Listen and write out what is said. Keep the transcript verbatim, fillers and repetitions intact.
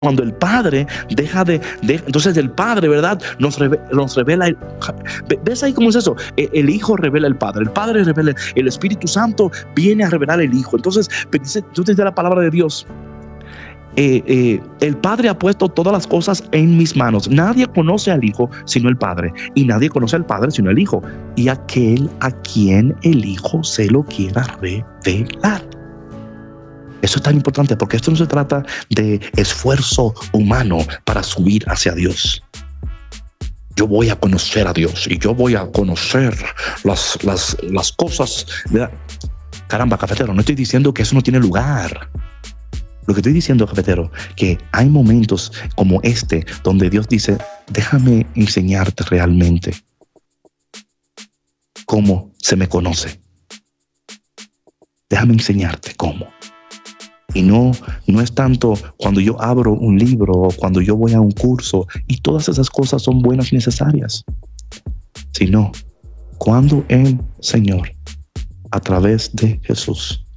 Cuando el Padre deja de, de entonces el Padre, ¿verdad? Nos, reve, nos revela. El, ¿Ves ahí cómo es eso? El, el Hijo revela al Padre, el Padre revela, el Espíritu Santo viene a revelar al Hijo. Entonces, yo te digo la palabra de Dios. Eh, eh, el Padre ha puesto todas las cosas en mis manos. Nadie conoce al Hijo sino el Padre, y nadie conoce al Padre sino el Hijo, y aquel a quien el Hijo se lo quiera revelar. Eso es tan importante, porque esto no se trata de esfuerzo humano para subir hacia Dios. Yo voy a conocer a Dios y yo voy a conocer las, las, las cosas. Caramba, cafetero, no estoy diciendo que eso no tiene lugar. Lo que estoy diciendo, cafetero, que hay momentos como este donde Dios dice: déjame enseñarte realmente cómo se me conoce. Déjame enseñarte cómo. Y no, no es tanto cuando yo abro un libro o cuando yo voy a un curso, y todas esas cosas son buenas y necesarias, sino cuando el Señor, a través de Jesús,